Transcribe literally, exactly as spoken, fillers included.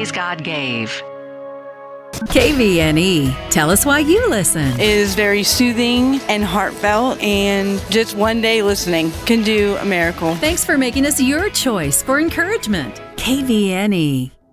days God gave. K V N E. Tell us why you listen. It is very soothing and heartfelt, and just one day listening can do a miracle. Thanks for making us your choice for encouragement. K V N E.